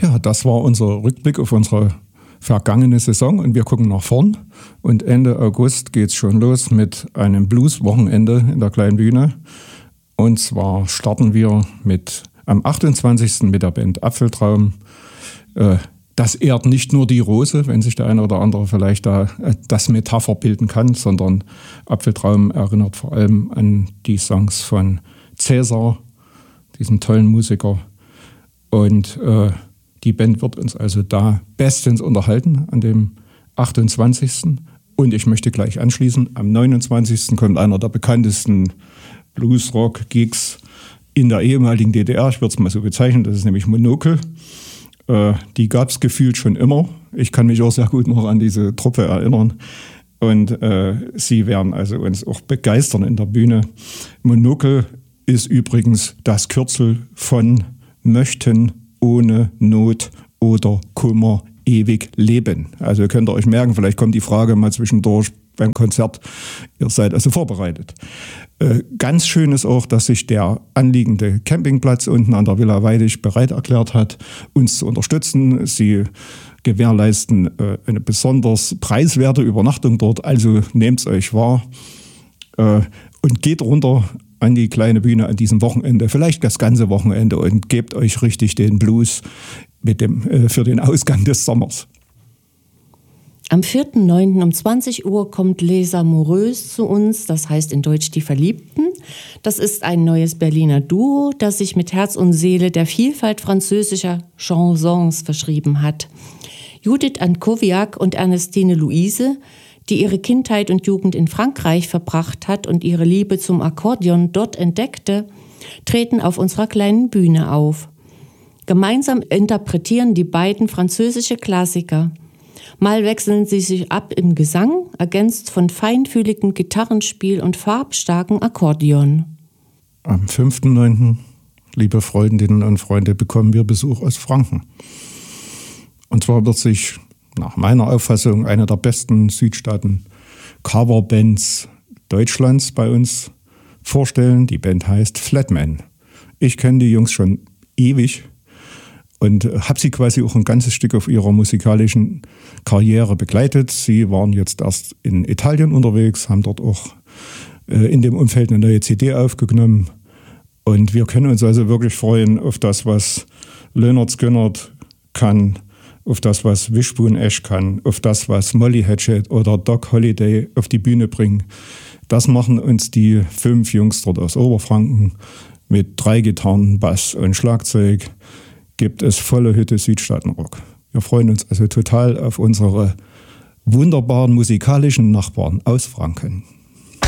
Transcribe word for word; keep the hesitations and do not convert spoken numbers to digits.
Ja, das war unser Rückblick auf unsere vergangene Saison und wir gucken nach vorn. Und Ende August geht es schon los mit einem Blues-Wochenende in der Kleinen Bühne. Und zwar starten wir mit am achtundzwanzigsten mit der Band Apfeltraum. Äh, das ehrt nicht nur die Rose, wenn sich der eine oder andere vielleicht da äh, das Metapher bilden kann, sondern Apfeltraum erinnert vor allem an die Songs von Cäsar, diesem tollen Musiker. Und äh, die Band wird uns also da bestens unterhalten an dem achtundzwanzigsten Und ich möchte gleich anschließen, am neunundzwanzigsten kommt einer der bekanntesten Blues-Rock-Gigs in der ehemaligen D D R. Ich würde es mal so bezeichnen, das ist nämlich Monokel. Äh, die gab es gefühlt schon immer. Ich kann mich auch sehr gut noch an diese Truppe erinnern. Und äh, sie werden also uns auch begeistern in der Bühne. Monokel ist übrigens das Kürzel von möchten ohne Not oder Kummer ewig leben. Also könnt ihr euch merken, vielleicht kommt die Frage mal zwischendurch beim Konzert. Ihr seid also vorbereitet. Äh, ganz schön ist auch, dass sich der anliegende Campingplatz unten an der Villa Weidig bereit erklärt hat, uns zu unterstützen. Sie gewährleisten äh, eine besonders preiswerte Übernachtung dort. Also nehmt es euch wahr äh, und geht runter an die kleine Bühne an diesem Wochenende, vielleicht das ganze Wochenende, und gebt euch richtig den Blues mit dem, äh, für den Ausgang des Sommers. Am vierten neunten um zwanzig Uhr kommt Les Amoureux zu uns, das heißt in Deutsch die Verliebten. Das ist ein neues Berliner Duo, das sich mit Herz und Seele der Vielfalt französischer Chansons verschrieben hat. Judith Ankowiak und Ernestine Luise, die ihre Kindheit und Jugend in Frankreich verbracht hat und ihre Liebe zum Akkordeon dort entdeckte, treten auf unserer kleinen Bühne auf. Gemeinsam interpretieren die beiden französische Klassiker. Mal wechseln sie sich ab im Gesang, ergänzt von feinfühligem Gitarrenspiel und farbstarken Akkordeon. Am fünften neunten, liebe Freundinnen und Freunde, bekommen wir Besuch aus Franken. Und zwar wird sich nach meiner Auffassung eine der besten Südstaaten-Coverbands Deutschlands bei uns vorstellen. Die Band heißt Flatman. Ich kenne die Jungs schon ewig und habe sie quasi auch ein ganzes Stück auf ihrer musikalischen Karriere begleitet. Sie waren jetzt erst in Italien unterwegs, haben dort auch äh, in dem Umfeld eine neue C D aufgenommen. Und wir können uns also wirklich freuen auf das, was Lynyrd Skynyrd kann, auf das, was Wishbone Ash kann, auf das, was Molly Hatchet oder Doc Holliday auf die Bühne bringen. Das machen uns die fünf Jungs dort aus Oberfranken mit drei Gitarren, Bass und Schlagzeug. Gibt es volle Hütte Südstaatenrock. Wir freuen uns also total auf unsere wunderbaren musikalischen Nachbarn aus Franken.